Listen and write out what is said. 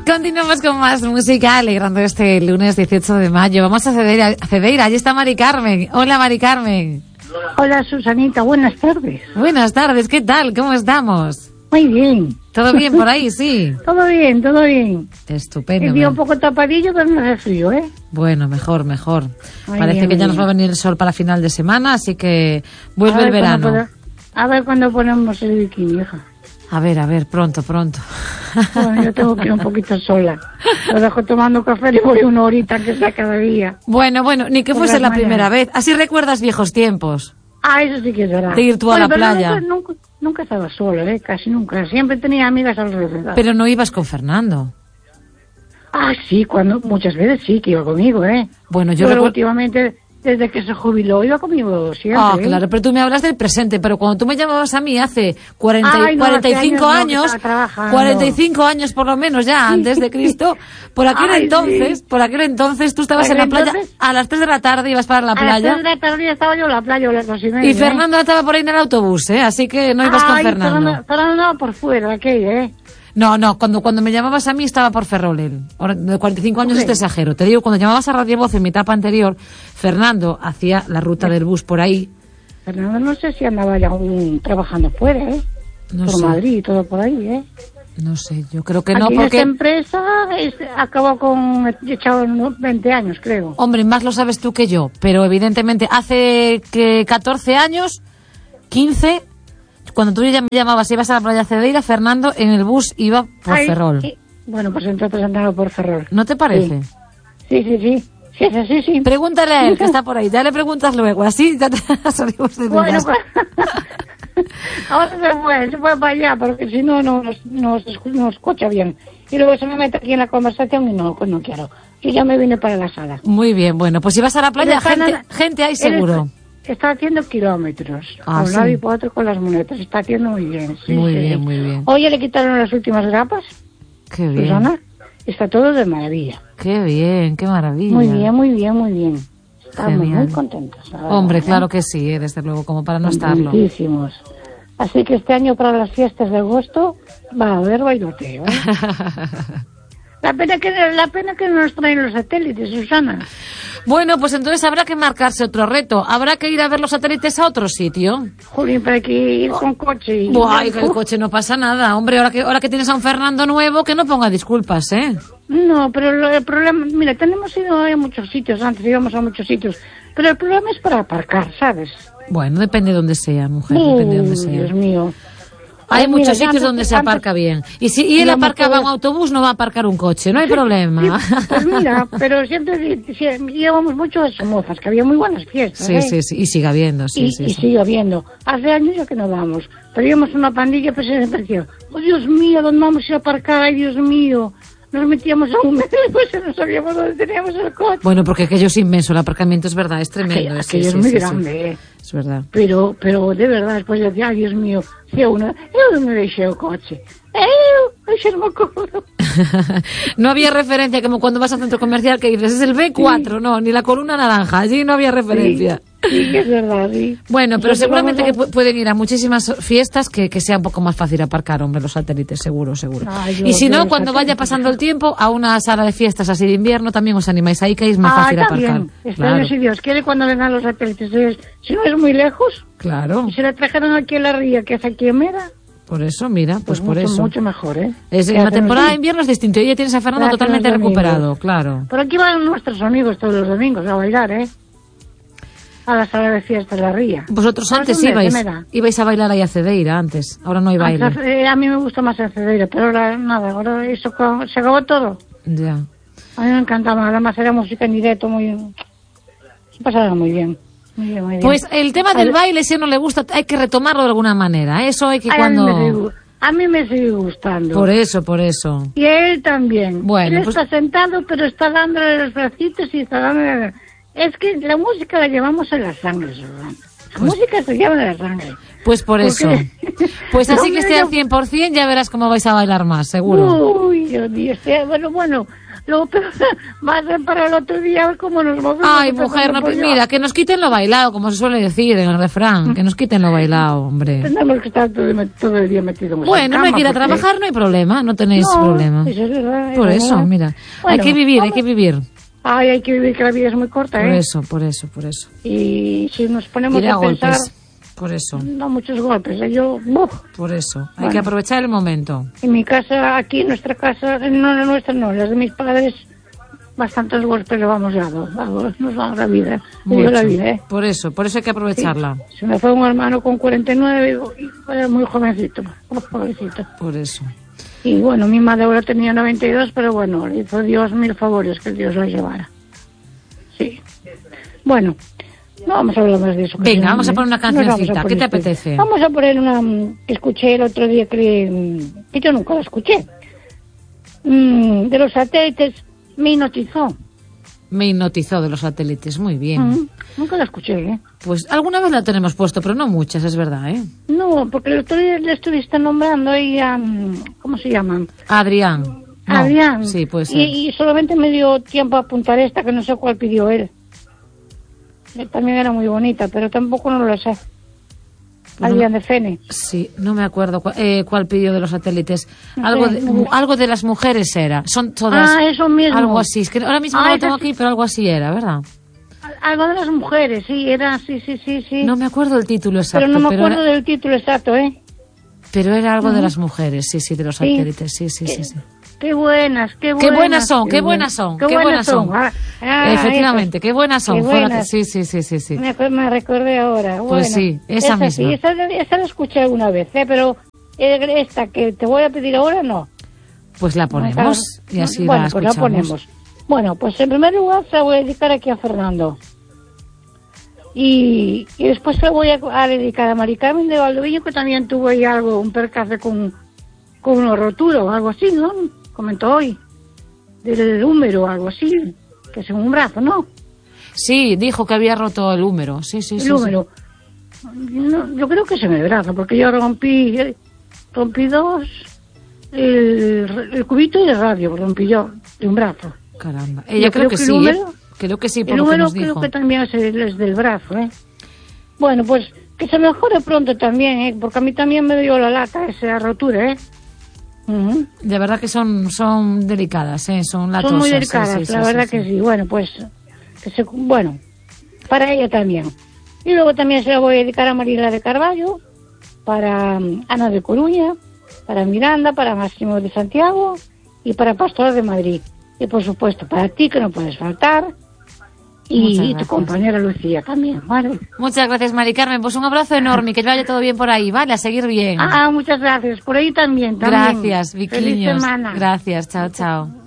Continuamos con más música, alegrando este lunes 18 de mayo. Vamos a Cedeira, allí está Mari Carmen. Hola, Mari Carmen. Hola, Susanita, buenas tardes. Buenas tardes, ¿qué tal? ¿Cómo estamos? Muy bien. ¿Todo bien por ahí? Sí. Todo bien, todo bien. Estupendo. El día un poco tapadillo, pero no hace frío, ¿eh? Bueno, mejor. Muy Parece bien, que ya muy nos va a venir el sol para final de semana, así que vuelve el verano. A ver cuándo ponemos el bikini, hija. A ver, pronto. Bueno, yo tengo que ir un poquito sola. Lo dejo tomando café y voy una horita que sea cada día. Bueno, ni que fuese la primera vez. Así recuerdas viejos tiempos. Ah, eso sí que es verdad. De ir tú a la playa. Nunca estaba sola, casi nunca. Siempre tenía amigas alrededor. Pero no ibas con Fernando. Ah, sí, muchas veces sí que iba conmigo, Bueno, pero últimamente, desde que se jubiló, iba conmigo siempre. Ah, claro, pero tú me hablas del presente, pero cuando tú me llamabas a mí hace 45 años, 45 años por lo menos ya, antes de Cristo, por aquel entonces tú estabas en la playa a las 3 de la tarde, ibas para la playa. A las 3 de la tarde estaba yo en la playa, a las 2:30. Y Fernando estaba por ahí en el autobús, así que no ibas con Fernando. Fernando andaba por fuera, aquel, No, cuando me llamabas a mí estaba por Ferrol él. Ahora, de 45 años es exagero. Te digo, cuando llamabas a Radio Voz en mi etapa anterior, Fernando hacía la ruta del bus por ahí. Fernando no sé si andaba ya trabajando fuera, No por sé. Madrid y todo por ahí, No sé, yo creo que aquí no, porque... esta empresa acabó echado 20 años, creo. Hombre, más lo sabes tú que yo, pero evidentemente hace 14 años, 15... Cuando tú ya me llamabas y ibas a la playa Cedeira, Fernando en el bus iba por Ferrol. Bueno, pues entonces andaba por Ferrol. ¿No te parece? Sí. Sí, es así, sí. Pregúntale a él, que está por ahí. Ya le preguntas luego, así ya te salimos de dudas. Bueno, pues, ahora se fue para allá, porque si no nos escucha bien. Y luego se me mete aquí en la conversación y no quiero. Yo ya me vine para la sala. Muy bien, bueno, pues si vas a la playa, gente hay seguro. Está haciendo kilómetros, Ah, por un lado sí. y por otro con las muletas. Está haciendo muy bien. Sí, Muy sí. bien, muy bien. Oye, le quitaron las últimas grapas, Qué bien. Susana. Está todo de maravilla. Qué bien, qué maravilla. Muy bien. Estamos muy contentos. Hombre, claro que sí, desde luego, como para no estarlo. Contentísimos. Así que este año para las fiestas de agosto va a haber bailoteo. La pena que no nos traen los satélites, Susana. Bueno, pues entonces habrá que marcarse otro reto. Habrá que ir a ver los satélites a otro sitio. Jolín, pero hay que ir con coche. Buah, que el coche no pasa nada. Hombre, ahora que tienes a un Fernando nuevo, que no ponga disculpas, ¿eh? No, pero el problema... Mira, tenemos ido a muchos sitios, antes íbamos a muchos sitios. Pero el problema es para aparcar, ¿sabes? Bueno, depende de dónde sea, mujer, depende de dónde sea. Dios mío. Hay muchos sitios donde se aparca bien. Y si él aparcaba un autobús, no va a aparcar un coche, no hay problema. Sí, pues mira, pero siempre llevamos mucho a Somozas, que había muy buenas fiestas. Sí, y sigue habiendo, sí. Sigue habiendo. Hace años ya que no vamos. Pero íbamos una pandilla, pues siempre decía, oh Dios mío, ¿dónde vamos a ir a aparcar? Ay, Dios mío. Nos metíamos a un metro y pues no sabíamos dónde teníamos el coche. Bueno, porque aquello es inmenso, el aparcamiento es verdad, es tremendo. Aquello es muy grande, Es verdad. Pero de verdad, después decía, ay Dios mío, si uno, yo me dejé el coche. Yo no me acuerdo. No había referencia, como cuando vas al centro comercial que dices, es el B4, sí. No, ni la columna naranja, allí no había referencia. Sí, que es verdad, sí. Bueno, pero seguramente que pueden ir a muchísimas fiestas que sea un poco más fácil aparcar, hombre, los satélites, seguro. Y si no, cuando vaya pasando el tiempo, a una sala de fiestas así de invierno también os animáis ahí, que es más fácil aparcar. Claro. Si Dios quiere, cuando vengan los satélites, si no es muy lejos. Claro. Y se le trajeron aquí a la ría, que es aquí en Mera. Por eso, mira, pues por mucho, eso. Mucho mejor, ¿eh? En la temporada de invierno es distinto. Y ya tienes a Fernando totalmente recuperado, claro. Por aquí van nuestros amigos todos los domingos a bailar, ¿eh? A la sala de fiestas de la ría. Vosotros antes ibais a bailar ahí a Cedeira, antes. Ahora no hay baile. A mí me gusta más el Cedeira, pero ahora nada, ahora eso se acabó todo. Ya. A mí me encantaba, además era música en directo, se pasaba muy bien. Muy bien. Pues el tema del baile, si no le gusta, hay que retomarlo de alguna manera. Eso hay que cuando... A mí me sigue gustando. Por eso. Y él también. Bueno, él está sentado, pero está dándole los bracitos y está dándole... Es que la música la llevamos en la sangre, La música se lleva en la sangre. Pues por eso. Pues así que esté al 100%, ya verás cómo vais a bailar más, seguro. Uy, Dios mío. Bueno, Luego va a ser para el otro día a ver cómo nos movemos. Ay, mujer, no, pues mira, que nos quiten lo bailado, como se suele decir en el refrán. Que nos quiten lo bailado, hombre. Tenemos que estar todo el día metidos en Bueno, cama, no hay que ir a porque... trabajar, no hay problema, no tenéis problema. Eso es verdad, por eso, verdad. mira, Bueno, hay que vivir, hay que vivir. Ay, hay que vivir, que la vida es muy corta, Por eso, por eso, por eso. Y si nos ponemos Ir a a pensar... golpes, por eso. No muchos golpes, yo... Por eso, hay que aprovechar el momento. En mi casa, aquí en nuestra casa, no la nuestra no, las de mis padres, bastantes golpes le vamos dando. Nos vamos la vida, la vida, ¿eh? Por eso hay que aprovecharla. Sí. Se me fue un hermano con 49 y era muy jovencito. Por eso. Y bueno, mi madre ahora tenía 92, pero bueno, le hizo Dios 1000 favores que Dios la llevara. Sí. Bueno, no vamos a hablar más de eso. Venga, vamos a poner una cancioncita. ¿Qué te apetece? Vamos a poner una que escuché el otro día, que yo nunca la escuché. De los satélites, me hipnotizó. Me hipnotizó de los satélites, muy bien. Nunca la escuché, ¿eh? Pues alguna vez la tenemos puesto, pero no muchas, es verdad, ¿eh? No, porque el otro día le estuviste nombrando ahí a... ¿Cómo se llaman? Adrián. No, Adrián. Sí, puede ser. Y solamente me dio tiempo a apuntar esta, que no sé cuál pidió él. También era muy bonita, pero tampoco no lo sé. Adrián de Fene. Sí, no me acuerdo cuál pidió de los satélites. Algo de las mujeres era. Son todas. Ah, eso mismo. Algo así. Es que ahora mismo no lo tengo aquí, pero algo así era, ¿verdad? Algo de las mujeres, sí, era, sí. No me acuerdo el título exacto. Pero no me acuerdo del título exacto, ¿eh? Pero era algo de las mujeres, sí, de los satélites, sí. Qué buenas. Qué buenas son. Efectivamente, qué buenas son. Sí. Me recordé ahora. Pues bueno, sí, esa misma. Sí, esa la escuché alguna vez, pero esta que te voy a pedir ahora, no. Pues la ponemos y así la escuchamos. Pues la ponemos. Bueno, pues en primer lugar se la voy a dedicar aquí a Fernando. Y después se la voy a dedicar a Mari Carmen de Valdoviño, que también tuvo ahí un percance con una rotura o algo así, ¿no? Comentó hoy. Del húmero o algo así, que es en un brazo, ¿no? Sí, dijo que había roto el húmero, sí. El húmero. No, yo creo que es en el brazo, porque yo rompí dos, el cubito y el radio, rompí yo de un brazo. Caramba. Ella creo que sí, húmero, creo que sí, por lo que nos dijo. El húmero creo que también es del brazo, ¿eh? Bueno, pues que se mejore pronto también, ¿eh? Porque a mí también me dio la lata esa rotura, ¿eh? De verdad que son delicadas, ¿eh? Son latosas. Son muy delicadas, la verdad que sí. Bueno, pues, bueno, para ella también. Y luego también se la voy a dedicar a Marila de Carballo, para Ana de Coruña, para Miranda, para Máximo de Santiago y para Pastor de Madrid. Y por supuesto, para ti, que no puedes faltar, y tu compañera Lucía también, ¿vale? Muchas gracias, Mari Carmen. Pues un abrazo enorme, que vaya todo bien por ahí, ¿vale? A seguir bien. Muchas gracias. Por ahí también. Gracias, Viquiños. Feliz semana. Gracias, chao.